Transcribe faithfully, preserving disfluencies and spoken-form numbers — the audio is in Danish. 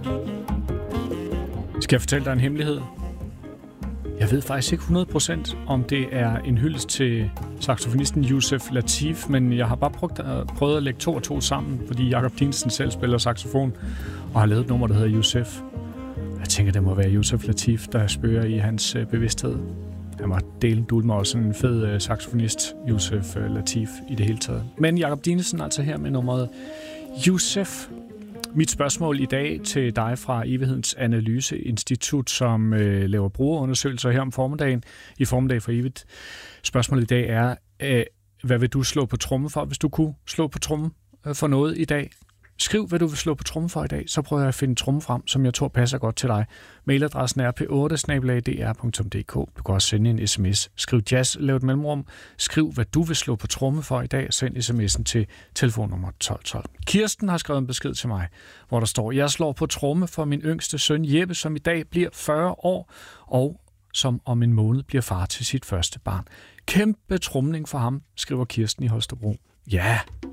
Skal jeg fortælle dig en hemmelighed? Jeg ved faktisk ikke hundrede procent, om det er en hyldest til saxofonisten Yusef Lateef, men jeg har bare prøvet at, prøvet at lægge to og to sammen, fordi Jakob Dinesen selv spiller saxofon og har lavet et nummer, der hedder Yusef. Jeg tænker, det må være Yusef Lateef, der spørger i hans øh, bevidsthed. Han var delen dul med også en fed øh, saxofonist, Yusef øh, Lateef i det hele taget. Men Jakob Dinesen altså her med nummeret Yusef. Mit spørgsmål i dag til dig fra Evighedens Analyseinstitut, som øh, laver brugerundersøgelser her om formiddagen, i formiddag for evigt. Spørgsmålet i dag er, øh, hvad vil du slå på tromme for, hvis du kunne slå på tromme øh, for noget i dag? Skriv, hvad du vil slå på tromme for i dag, så prøver jeg at finde tromme frem, som jeg tror passer godt til dig. Mailadressen er p otte snabel-a d r punktum d k. Du kan også sende en sms. Skriv jazz, lav et mellemrum. Skriv, hvad du vil slå på tromme for i dag, og send sms'en til telefonnummer tolv tolv. Kirsten har skrevet en besked til mig, hvor der står, jeg slår på tromme for min yngste søn Jeppe, som i dag bliver fyrre år, og som om en måned bliver far til sit første barn. Kæmpe tromning for ham, skriver Kirsten i Holstebro. Ja,